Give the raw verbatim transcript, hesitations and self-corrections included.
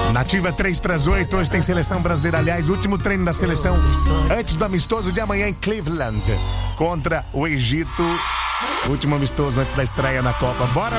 Nativa três para as oito, hoje tem seleção brasileira, aliás, último treino da seleção antes do amistoso de amanhã em Cleveland contra o Egito. Último amistoso antes da estreia na Copa. Bora!